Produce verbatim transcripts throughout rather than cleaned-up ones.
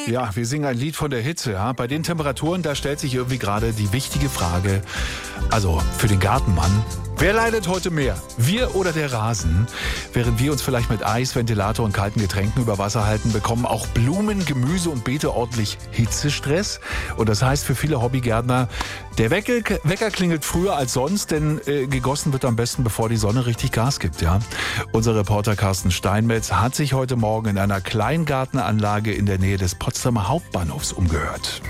Ja, wir singen ein Lied von der Hitze. Ja. Bei den Temperaturen, da stellt sich irgendwie gerade die wichtige Frage, also für den Gartenmann, wer leidet heute mehr? Wir oder der Rasen? Während wir uns vielleicht mit Eis, Ventilator und kalten Getränken über Wasser halten, bekommen auch Blumen, Gemüse und Beete ordentlich Hitzestress. Und das heißt für viele Hobbygärtner, der Wecker, Wecker klingelt früher als sonst, denn äh, gegossen wird am besten, bevor die Sonne richtig Gas gibt. Ja? Unser Reporter Carsten Steinmetz hat sich heute Morgen in einer Kleingartenanlage in der Nähe des Potsdamer Hauptbahnhofs umgehört.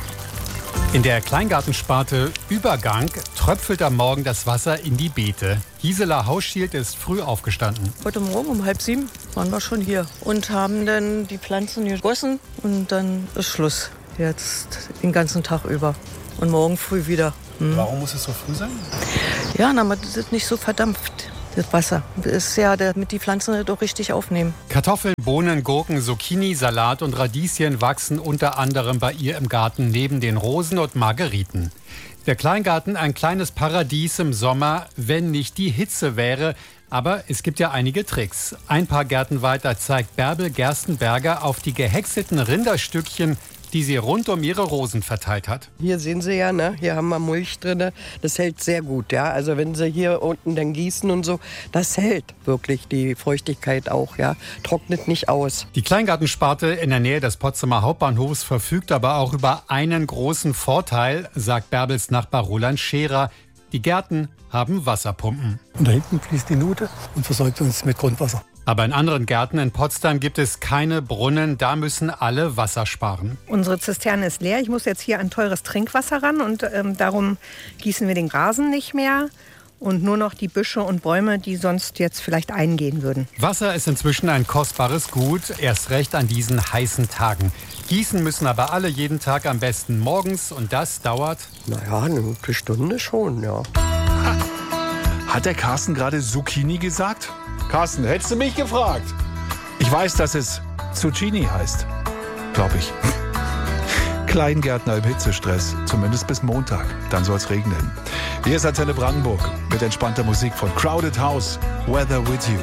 In der Kleingartensparte Übergang tröpfelt am Morgen das Wasser in die Beete. Gisela Hausschild ist früh aufgestanden. Heute Morgen um halb sieben waren wir schon hier und haben dann die Pflanzen gegossen und dann ist Schluss. Jetzt den ganzen Tag über und morgen früh wieder. Hm. Warum muss es so früh sein? Ja, damit es nicht so verdampft. Das Wasser. Das ist ja, damit die Pflanzen das auch richtig aufnehmen. Kartoffeln, Bohnen, Gurken, Zucchini, Salat und Radieschen wachsen unter anderem bei ihr im Garten neben den Rosen und Margeriten. Der Kleingarten ein kleines Paradies im Sommer, wenn nicht die Hitze wäre. Aber es gibt ja einige Tricks. Ein paar Gärten weiter zeigt Bärbel Gerstenberger auf die gehäckselten Rinderstückchen, die sie rund um ihre Rosen verteilt hat. Hier sehen Sie ja, ne? Hier haben wir Mulch drin. Das hält sehr gut. Ja? Also wenn Sie hier unten dann gießen und so, das hält wirklich die Feuchtigkeit auch. Ja? Trocknet nicht aus. Die Kleingartensparte in der Nähe des Potsdamer Hauptbahnhofs verfügt aber auch über einen großen Vorteil, sagt Bärbels Nachbar Roland Scherer. Die Gärten haben Wasserpumpen. Und da hinten fließt die Nute und versorgt uns mit Grundwasser. Aber in anderen Gärten in Potsdam gibt es keine Brunnen. Da müssen alle Wasser sparen. Unsere Zisterne ist leer. Ich muss jetzt hier an teures Trinkwasser ran. Und ähm, darum gießen wir den Rasen nicht mehr. Und nur noch die Büsche und Bäume, die sonst jetzt vielleicht eingehen würden. Wasser ist inzwischen ein kostbares Gut. Erst recht an diesen heißen Tagen. Gießen müssen aber alle jeden Tag am besten morgens. Und das dauert... Naja, eine gute Stunde schon, ja. Ha. Hat der Carsten gerade Zucchini gesagt? Carsten, hättest du mich gefragt? Ich weiß, dass es Zucchini heißt. Glaub ich. Kleingärtner im Hitzestress. Zumindest bis Montag. Dann soll es regnen. Hier ist Antenne Brandenburg mit entspannter Musik von Crowded House. Weather with You.